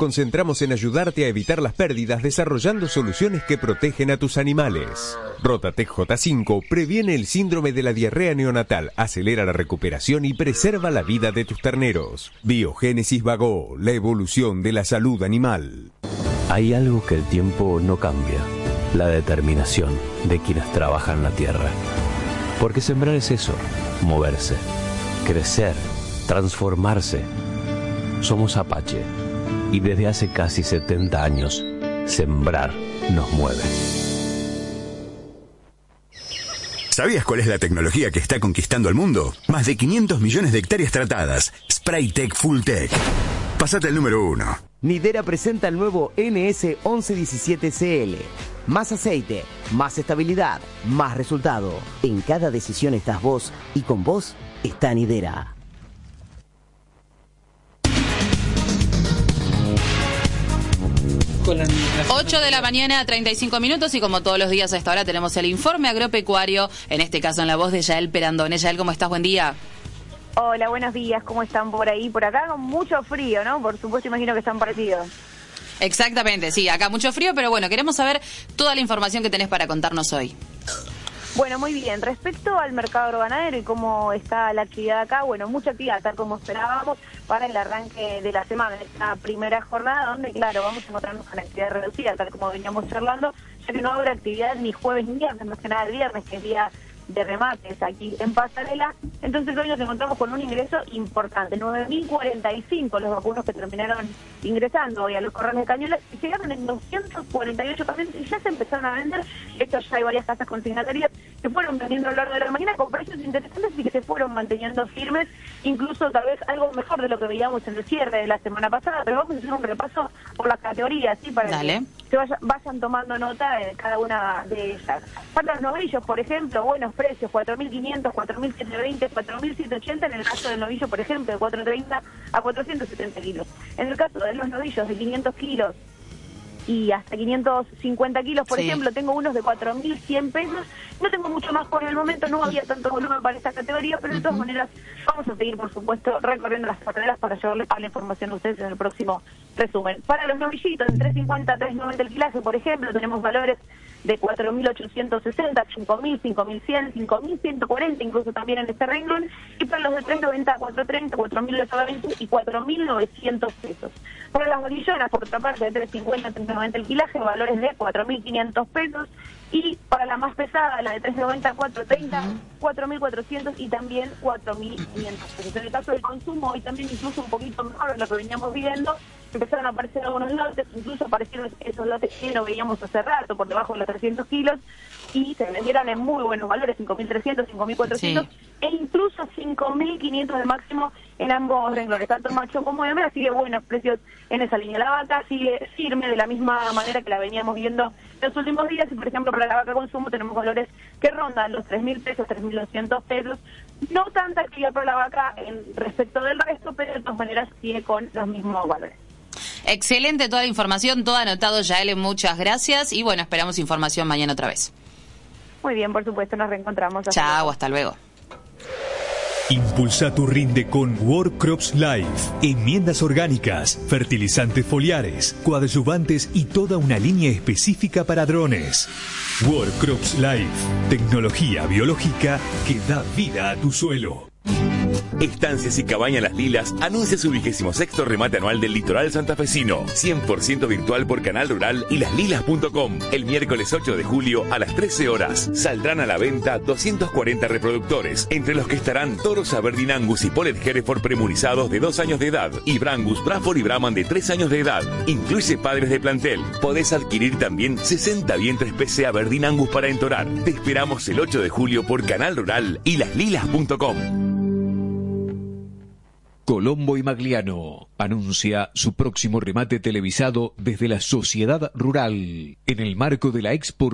concentramos en ayudarte a evitar las pérdidas desarrollando soluciones que protegen a tus animales. Rotatec J5 previene el síndrome de la diarrea neonatal, acelera la recuperación y preserva la vida de tus terneros. Biogénesis Vago, la evolución de la salud animal. Hay algo que el tiempo no cambia: la determinación de quienes trabajan la tierra. Porque sembrar es eso, moverse, crecer, transformarse. Somos Apache y desde hace casi 70 años, sembrar nos mueve. ¿Sabías cuál es la tecnología que está conquistando el mundo? Más de 500 millones de hectáreas tratadas. Spraytec Fulltech. Pasate al número 1. Nidera presenta el nuevo NS1117CL. Más aceite, más estabilidad, más resultado. En cada decisión estás vos y con vos está Nidera. 8 de la mañana, 35 minutos, y como todos los días a esta hora tenemos el informe agropecuario, en este caso en la voz de Yael Perandone. Yael, ¿cómo estás? Buen día. Hola, buenos días, ¿cómo están por ahí? Por acá con mucho frío, ¿no? Por supuesto, imagino que están partidos. Exactamente, sí, acá mucho frío, pero bueno, queremos saber toda la información que tenés para contarnos hoy. Bueno, muy bien. Respecto al mercado agroganadero y cómo está la actividad acá, bueno, mucha actividad, tal como esperábamos, para el arranque de la semana, esta primera jornada, donde, claro, vamos a encontrarnos con actividad reducida, tal como veníamos charlando, ya que no habrá actividad ni jueves ni viernes, más que nada el viernes, que es día de remates aquí en Pasarela. Entonces hoy nos encontramos con un ingreso importante, 9.045 los vacunos que terminaron ingresando hoy a los corrales de Cañuelas, y llegaron en 248 camiones y ya se empezaron a vender. Esto ya hay varias casas consignatarias que fueron vendiendo a lo largo de la mañana con precios interesantes y que se fueron manteniendo firmes, incluso tal vez algo mejor de lo que veíamos en el cierre de la semana pasada, pero vamos a hacer un repaso por las categorías, ¿sí? Para que se vayan tomando nota de cada una de ellas. Para los novillos, por ejemplo, buenos precios, 4.500, 4.720, 4.780 en el caso del novillo, por ejemplo, de 430 a 470 kilos. En el caso de los novillos de 500 kilos y hasta 550 kilos, por ejemplo, tengo unos de 4.100 pesos. No tengo mucho más por el momento, no había tanto volumen para esta categoría, pero de todas maneras vamos a seguir, por supuesto, recorriendo las carreras para llevarles toda la información a ustedes en el próximo resumen. Para los novillitos, de 3.50 a 3.90 el kilaje, por ejemplo, tenemos valores de 4.860, 5.000, 5.100, 5.140, incluso también en este renglón, y para los de 3.90 a 4.30, 4.920 y 4.900 pesos. Para las bolillonas, por otra parte, de 3.50 a 3.90 el kilaje, valores de 4.500 pesos, y para la más pesada, la de 3.90 a 4.30, 4.400 y también 4.500 pesos. En el caso del consumo, hoy también incluso un poquito mejor de lo que veníamos viendo, empezaron a aparecer algunos lotes, incluso aparecieron esos lotes que no veíamos hace rato, por debajo de los 300 kilos, y se vendieron en muy buenos valores, 5.300, 5.400, e incluso 5.500 de máximo en ambos renglones, tanto macho como hembra, así que buenos precios en esa línea. La vaca sigue firme de la misma manera que la veníamos viendo los últimos días, y por ejemplo para la vaca consumo tenemos valores que rondan los 3.000 pesos, 3.200 pesos, no tanta actividad para la vaca en respecto del resto, pero de todas maneras sigue con los mismos valores. Excelente toda la información, todo anotado, Yael, muchas gracias, y bueno, esperamos información mañana otra vez. Muy bien, por supuesto, nos reencontramos. Chao, hasta luego. Impulsa tu rinde con World Crops Life. Enmiendas orgánicas, fertilizantes foliares, coadyuvantes y toda una línea específica para drones. World Crops Life. Tecnología biológica que da vida a tu suelo. Estancias y Cabañas Las Lilas anuncia su 26º remate anual del litoral santafesino, 100% virtual por Canal Rural y laslilas.com. El miércoles 8 de julio a las 13 horas saldrán a la venta 240 reproductores, entre los que estarán toros Aberdeen Angus y Polet Hereford premurizados de 2 años de edad y Brangus, Braford y Brahman de 3 años de edad. Incluye padres de plantel. Podés adquirir también 60 vientres PC Aberdeen Angus para entorar. Te esperamos el 8 de julio por Canal Rural y laslilas.com. Colombo y Magliano anuncia su próximo remate televisado desde la Sociedad Rural en el marco de la Expo